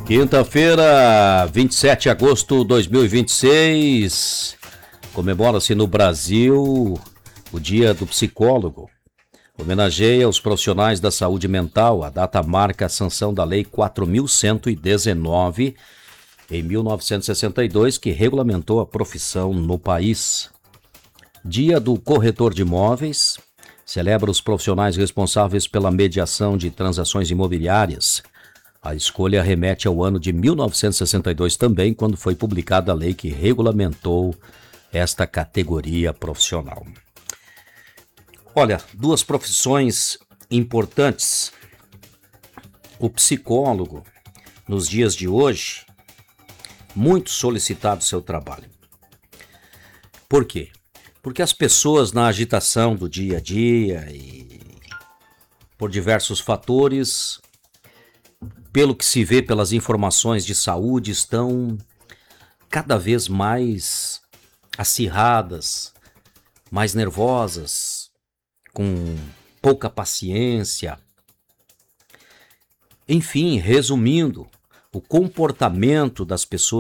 Quinta-feira, 27 de agosto de 2026, comemora-se no Brasil o Dia do Psicólogo. Homenageia os profissionais da saúde mental. A data marca a sanção da Lei 4.119, em 1962, que regulamentou a profissão no país. Dia do Corretor de Imóveis. Celebra os profissionais responsáveis pela mediação de transações imobiliárias. A escolha remete ao ano de 1962 também, quando foi publicada a lei que regulamentou esta categoria profissional. Olha, duas profissões importantes. O psicólogo, nos dias de hoje, muito solicitado seu trabalho. Por quê? Porque as pessoas, na agitação do dia a dia e por diversos fatores, pelo que se vê pelas informações de saúde, estão cada vez mais acirradas, mais nervosas, com pouca paciência. Enfim, resumindo, o comportamento das pessoas